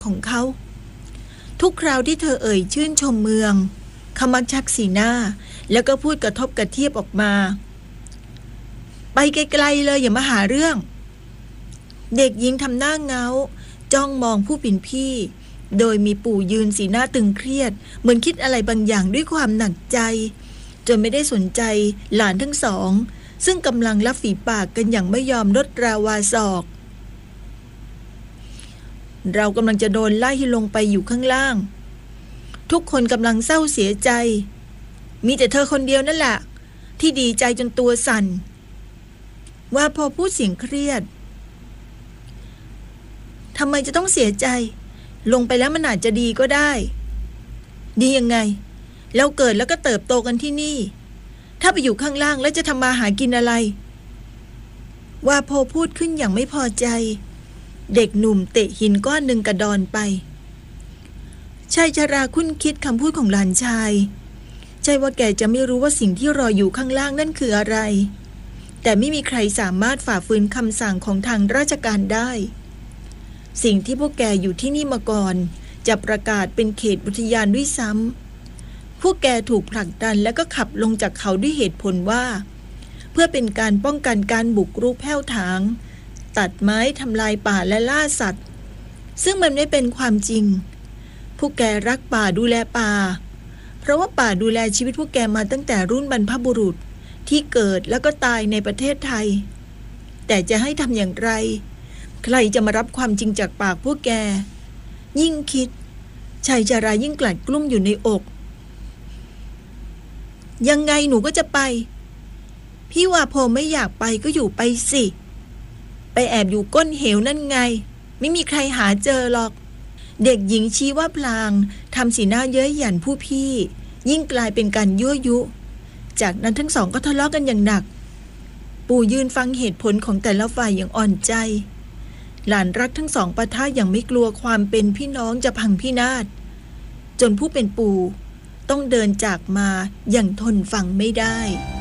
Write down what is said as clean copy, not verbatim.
ของเขาทุกคราวที่เธอเอ่ยชื่นชมเมืองเขามักชักสีหน้าแล้วก็พูดกระทบกระเทียบออกมาไปไกลๆเลยอย่ามาหาเรื่องเด็กหญิงทำหน้าเงาจ้องมองผู้เป็นพี่โดยมีปู่ยืนสีหน้าตึงเครียดเหมือนคิดอะไรบางอย่างด้วยความหนักใจจนไม่ได้สนใจหลานทั้งสองซึ่งกำลังลับฝีปากกันอย่างไม่ยอมลดราวาศอกเรากำลังจะโดนไล่ให้ลงไปอยู่ข้างล่างทุกคนกำลังเศร้าเสียใจมีแต่เธอคนเดียวนั่นแหละที่ดีใจจนตัวสั่นว่าพอพูดเสียงเครียดทำไมจะต้องเสียใจลงไปแล้วมันอาจจะดีก็ได้ดียังไงเราเกิดแล้วก็เติบโตกันที่นี่ถ้าไปอยู่ข้างล่างแล้วจะทำมาหากินอะไรว่าพอพูดขึ้นอย่างไม่พอใจเด็กหนุ่มเตะหินก้อนหนึ่งกระดอนไปชายชราคุ้นคิดคำพูดของหลานชายใช่ว่าแกจะไม่รู้ว่าสิ่งที่รออยู่ข้างล่างนั่นคืออะไรแต่ไม่มีใครสามารถฝ่าฝืนคำสั่งของทางราชการได้สิ่งที่พวกแกอยู่ที่นี่มาก่อนจะประกาศเป็นเขตอุทยานด้วยซ้ำพวกแกถูกผลักดันและก็ขับลงจากเขาด้วยเหตุผลว่าเพื่อเป็นการป้องกันการบุกรุกแผ่วถางตัดไม้ทำลายป่าและล่าสัตว์ซึ่งมันไม่เป็นความจริงพวกแกรักป่าดูแลป่าเพราะว่าป่าดูแลชีวิตพวกแกมาตั้งแต่รุ่นบรรพบุรุษที่เกิดแล้วก็ตายในประเทศไทยแต่จะให้ทำอย่างไรใครจะมารับความจริงจากปากพวกแกยิ่งคิดชายชรายิ่งกลัดกลุ้มอยู่ในอกยังไงหนูก็จะไปพี่ว่าพอไม่อยากไปก็อยู่ไปสิไปแอบอยู่ก้นเหวนั่นไงไม่มีใครหาเจอหรอกเด็กหญิงชี้ว่าพลางทำสีหน้าเย้ยหยันผู้พี่ยิ่งกลายเป็นการยั่วยุจากนั้นทั้งสองก็ทะเลาะกันอย่างหนักปู่ยืนฟังเหตุผลของแต่ละฝ่ายอย่างอ่อนใจหลานรักทั้งสองปะทะอย่างไม่กลัวความเป็นพี่น้องจะพังพินาศจนผู้เป็นปู่ต้องเดินจากมาอย่างทนฟังไม่ได้